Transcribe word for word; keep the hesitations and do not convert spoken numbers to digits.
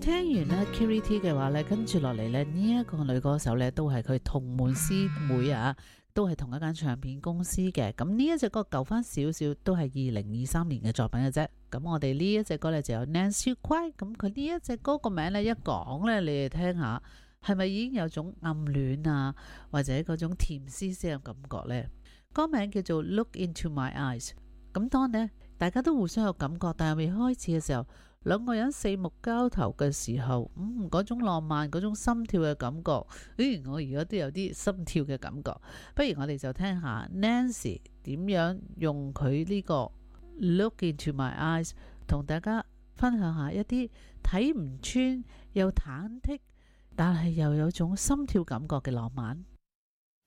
聽完咧 Kiri T 嘅話咧，跟住落嚟咧呢一個女歌手咧都係佢同門師妹啊，都係同一間唱片公司嘅。咁呢一隻歌舊翻少少，都係二零二三年嘅作品嘅啫。咁我哋呢一隻歌咧就有 Nancy Cry， 咁佢呢一隻歌個名咧一講咧，你哋聽下係咪已經有種暗戀啊，或者嗰種甜絲絲嘅感覺呢？歌名叫做 Look Into My Eyes。咁當呢大家都互相有感覺，但係未開始嘅時候，兩個人四目交投嘅時候，嗯，嗰種浪漫，嗰種心跳嘅感覺，咦，我而家都有啲心跳嘅感覺。不如我哋就聽下 Nancy 點樣用佢呢個 Look Into My Eyes 同大家分享下一啲睇唔穿又忐忑，但係又有種心跳感覺嘅浪漫。